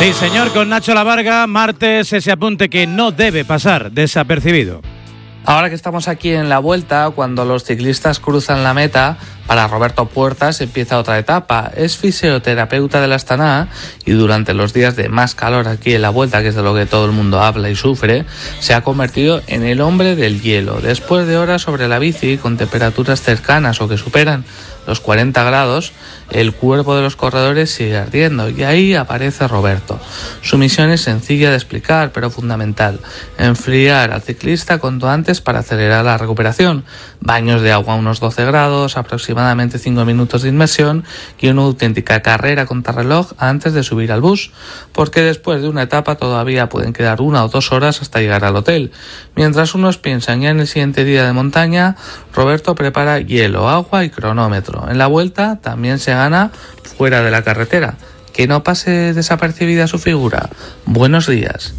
Sí, señor, con Nacho Lavarga, martes, ese apunte que no debe pasar desapercibido. Ahora que estamos aquí en la vuelta, cuando los ciclistas cruzan la meta, para Roberto Puertas empieza otra etapa. Es fisioterapeuta del Astana y durante los días de más calor aquí en la vuelta, que es de lo que todo el mundo habla y sufre, se ha convertido en el hombre del hielo. Después de horas sobre la bici con temperaturas cercanas o que superan los 40 grados, el cuerpo de los corredores sigue ardiendo y ahí aparece Roberto. Su misión es sencilla de explicar, pero fundamental: enfriar al ciclista cuanto antes para acelerar la recuperación. Baños de agua a unos 12 grados, aproximadamente 5 minutos de inmersión y una auténtica carrera contrarreloj antes de subir al bus, porque después de una etapa todavía pueden quedar 1 o 2 horas hasta llegar al hotel. Mientras unos piensan ya en el siguiente día de montaña, Roberto prepara hielo, agua y cronómetro. En la vuelta también se gana fuera de la carretera. Que no pase desapercibida su figura. Buenos días.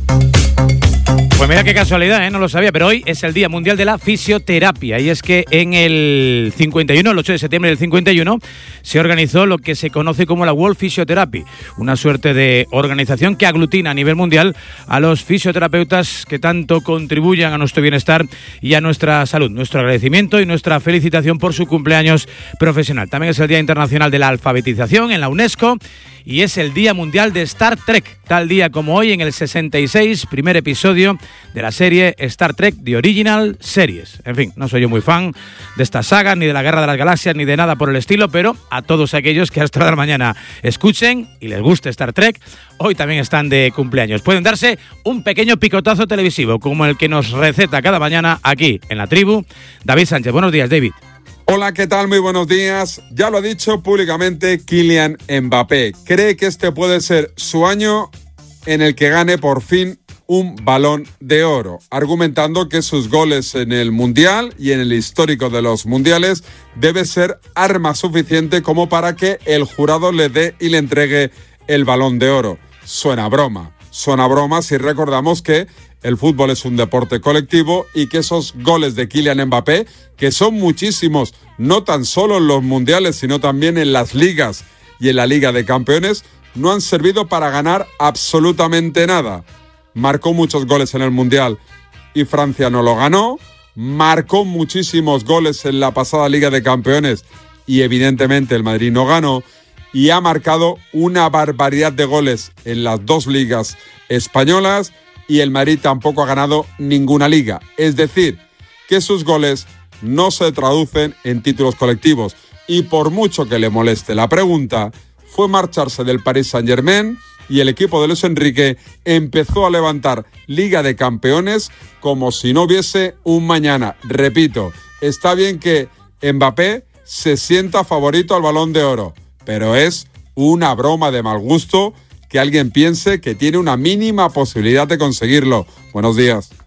Pues mira qué casualidad, no lo sabía, pero hoy es el Día Mundial de la Fisioterapia y es que en el 51, el 8 de septiembre del 51, se organizó lo que se conoce como la World Physiotherapy, una suerte de organización que aglutina a nivel mundial a los fisioterapeutas que tanto contribuyan a nuestro bienestar y a nuestra salud. Nuestro agradecimiento y nuestra felicitación por su cumpleaños profesional. También es el Día Internacional de la Alfabetización en la UNESCO y es el Día Mundial de Star Trek, tal día como hoy en el 66, primer episodio de la serie Star Trek The Original Series. En fin, no soy yo muy fan de esta saga, ni de la Guerra de las Galaxias, ni de nada por el estilo, pero a todos aquellos que hasta la mañana escuchen y les guste Star Trek, hoy también están de cumpleaños. Pueden darse un pequeño picotazo televisivo, como el que nos receta cada mañana aquí en La Tribu David Sánchez. Buenos días, David. Hola, ¿qué tal? Muy buenos días. Ya lo ha dicho públicamente Kylian Mbappé. Cree que este puede ser su año en el que gane por fin un Balón de Oro, argumentando que sus goles en el Mundial y en el histórico de los Mundiales debe ser arma suficiente como para que el jurado le dé y le entregue el Balón de Oro. Suena broma si recordamos que el fútbol es un deporte colectivo y que esos goles de Kylian Mbappé, que son muchísimos, no tan solo en los mundiales, sino también en las ligas y en la Liga de Campeones, no han servido para ganar absolutamente nada. Marcó muchos goles en el Mundial y Francia no lo ganó, marcó muchísimos goles en la pasada Liga de Campeones y evidentemente el Madrid no ganó, y ha marcado una barbaridad de goles en las 2 ligas españolas y el Madrid tampoco ha ganado ninguna liga. Es decir, que sus goles no se traducen en títulos colectivos. Y por mucho que le moleste la pregunta, fue marcharse del Paris Saint-Germain y el equipo de Luis Enrique empezó a levantar Liga de Campeones como si no hubiese un mañana. Repito, está bien que Mbappé se sienta favorito al Balón de Oro, pero es una broma de mal gusto que alguien piense que tiene una mínima posibilidad de conseguirlo. Buenos días.